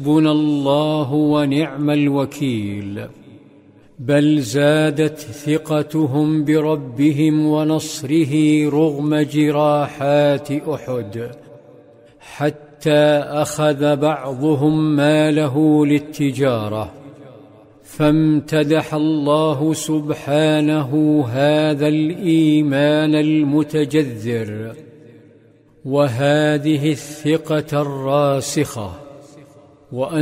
حسبنا الله ونعم الوكيل. بل زادت ثقتهم بربهم ونصره رغم جراحات أحد، حتى أخذ بعضهم ماله للتجارة. فامتدح الله سبحانه هذا الإيمان المتجذر وهذه الثقة الراسخة،